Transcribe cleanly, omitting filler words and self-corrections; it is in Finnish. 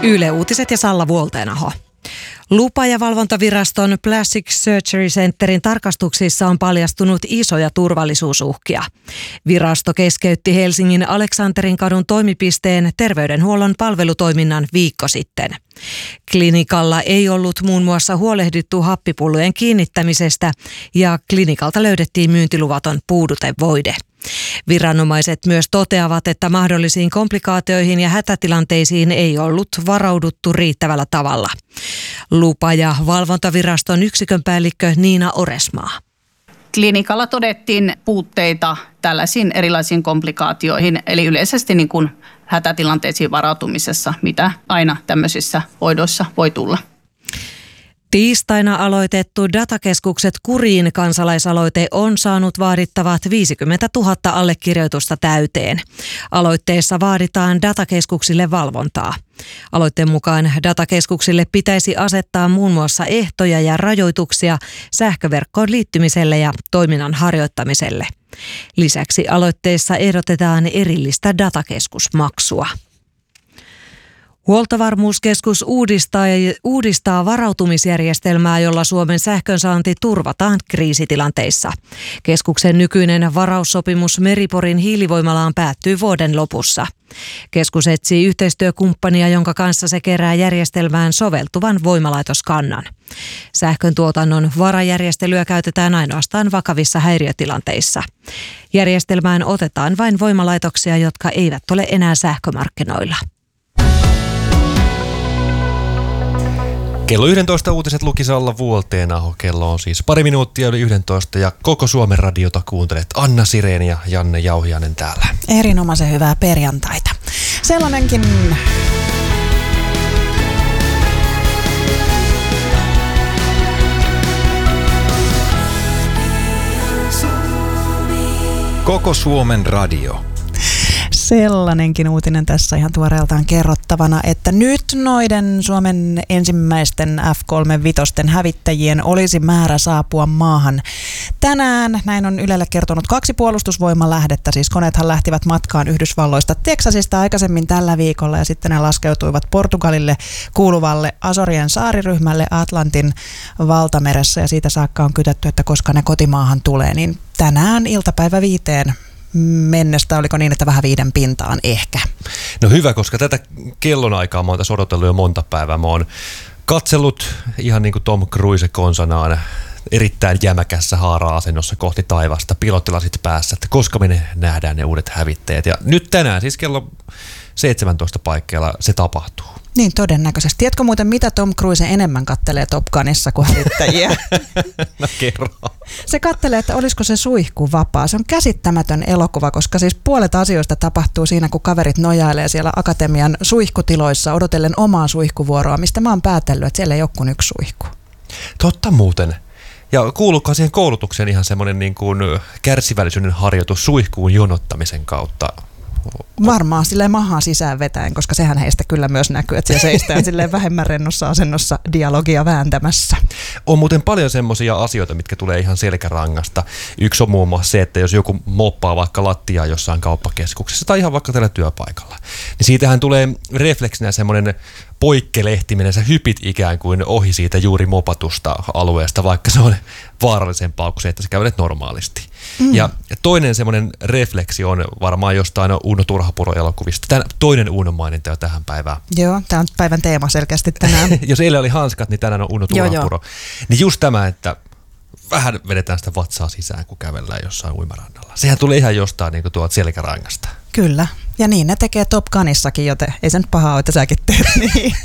Yle Uutiset ja Salla Vuolteenaho. Lupa- ja valvontaviraston Plastic Surgery Centerin tarkastuksissa on paljastunut isoja turvallisuusuhkia. Virasto keskeytti Helsingin Aleksanterin kadun toimipisteen terveydenhuollon palvelutoiminnan viikko sitten. Klinikalla ei ollut muun muassa huolehdittu happipullojen kiinnittämisestä ja klinikalta löydettiin myyntiluvaton puudutevoide. Viranomaiset myös toteavat, että mahdollisiin komplikaatioihin ja hätätilanteisiin ei ollut varauduttu riittävällä tavalla. Lupa- ja valvontaviraston yksikön päällikkö Niina Oresmaa. Klinikalla todettiin puutteita tällaisiin erilaisiin komplikaatioihin, eli yleisesti niin kuin hätätilanteisiin varautumisessa, mitä aina tämmöisissä hoidoissa voi tulla. Tiistaina aloitettu Datakeskukset kuriin -kansalaisaloite on saanut vaadittavat 50 000 allekirjoitusta täyteen. Aloitteessa vaaditaan datakeskuksille valvontaa. Aloitteen mukaan datakeskuksille pitäisi asettaa muun muassa ehtoja ja rajoituksia sähköverkkoon liittymiselle ja toiminnan harjoittamiselle. Lisäksi aloitteessa ehdotetaan erillistä datakeskusmaksua. Huoltovarmuuskeskus uudistaa varautumisjärjestelmää, jolla Suomen sähkönsaanti turvataan kriisitilanteissa. Keskuksen nykyinen varaussopimus Meri-Porin hiilivoimalaan päättyy vuoden lopussa. Keskus etsii yhteistyökumppania, jonka kanssa se kerää järjestelmään soveltuvan voimalaitoskannan. Sähkön tuotannon varajärjestelyä käytetään ainoastaan vakavissa häiriötilanteissa. Järjestelmään otetaan vain voimalaitoksia, jotka eivät ole enää sähkömarkkinoilla. Kello 11 uutiset luki Salla Vuolteenaho. Kello on siis pari minuuttia yli 11 ja koko Suomen radiota kuuntelet. Anna Sirén ja Janne Jauhiainen täällä. Erinomaisen hyvää perjantaita. Sellainenkin Koko Suomen radio. Sellainenkin uutinen tässä ihan tuoreeltaan kerrottavana, että nyt noiden Suomen ensimmäisten F-35 hävittäjien olisi määrä saapua maahan tänään. Näin on Ylelle kertonut 2 puolustusvoimalähdettä, siis koneethan lähtivät matkaan Yhdysvalloista Teksasista aikaisemmin tällä viikolla ja sitten ne laskeutuivat Portugalille kuuluvalle Azorien saariryhmälle Atlantin valtameressä ja siitä saakka on kytätty, että koska ne kotimaahan tulee, niin tänään iltapäivä 5 mennessä, oliko niin, että vähän 5 pintaan ehkä? No hyvä, koska tätä kellonaikaa mä oon tässä odotellut jo monta päivää. Mä oon katsellut ihan niin kuin Tom Cruise konsanaan erittäin jämäkässä haara-asennossa kohti taivasta, pilottilasit päässä, että koska me nähdään ne uudet hävittäjät. Ja nyt tänään, siis kello 17 paikkeilla se tapahtuu. Niin todennäköisesti. Tiedätkö muuten, mitä Tom Cruise enemmän kattelee Top Gunissa kuin hävittäjiä? No kerro. Se kattelee, että olisiko se suihku vapaa. Se on käsittämätön elokuva, koska siis puolet asioista tapahtuu siinä, kun kaverit nojailee siellä akatemian suihkutiloissa odotellen omaa suihkuvuoroa, mistä mä oon päätellyt, että siellä ei ole kuin yksi suihku. Totta muuten. Ja kuuluuko siihen koulutukseen ihan semmoinen niin kuin kärsivällisyyden harjoitus suihkuun jonottamisen kautta? Varmaan silleen mahaa sisään vetäen, koska sehän heistä kyllä myös näkyy, että siellä seistään silleen vähemmän rennossa asennossa dialogia vääntämässä. On muuten paljon semmoisia asioita, mitkä tulee ihan selkärangasta. Yksi on muun muassa se, että jos joku moppaa vaikka lattiaa jossain kauppakeskuksessa tai ihan vaikka tällä työpaikalla, niin siitähän tulee refleksinä semmoinen poikkelehtiminen, sä hypit ikään kuin ohi siitä juuri mopatusta alueesta, vaikka se on vaarallisempaa kuin se, että sä kävelet normaalisti. Ja toinen semmoinen refleksi on varmaan jostain Uno Turhapuro-elokuvista. Toinen Uno maininta jo tähän päivään. Joo, tämä on päivän teema selkeästi tänään. Jos eilen oli hanskat, niin tänään on Uno Turhapuro. Niin just tämä, että vähän vedetään sitä vatsaa sisään, kun kävellään jossain uimarannalla. Sehän tulee ihan jostain niin kuin tuolta selkärangasta. Kyllä. Ja niin ne tekee Top Gunissakin, joten ei se nyt pahaa ole, että säkin teet niin.